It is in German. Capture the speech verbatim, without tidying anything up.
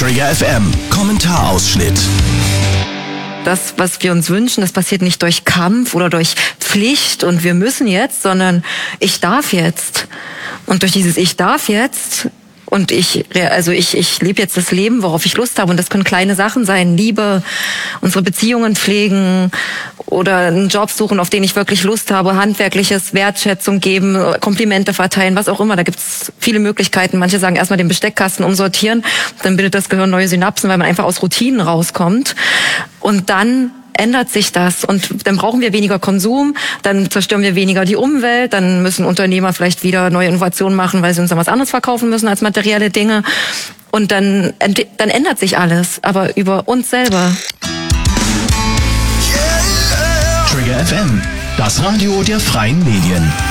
Trigger F M, Kommentarausschnitt. Das, was wir uns wünschen, das passiert nicht durch Kampf oder durch Pflicht und wir müssen jetzt, sondern ich darf jetzt. Und durch dieses Ich darf jetzt und ich, also ich, ich lebe jetzt das Leben, worauf ich Lust habe. Und das können kleine Sachen sein, Liebe, unsere Beziehungen pflegen oder einen Job suchen, auf den ich wirklich Lust habe, handwerkliches Wertschätzung geben, Komplimente verteilen, was auch immer. Da gibt's viele Möglichkeiten. Manche sagen erstmal den Besteckkasten umsortieren, dann bildet das Gehirn neue Synapsen, weil man einfach aus Routinen rauskommt. Und dann ändert sich das und dann brauchen wir weniger Konsum, dann zerstören wir weniger die Umwelt, dann müssen Unternehmer vielleicht wieder neue Innovationen machen, weil sie uns dann was anderes verkaufen müssen als materielle Dinge und dann, dann ändert sich alles, aber über uns selber. Trigger F M, das Radio der freien Medien.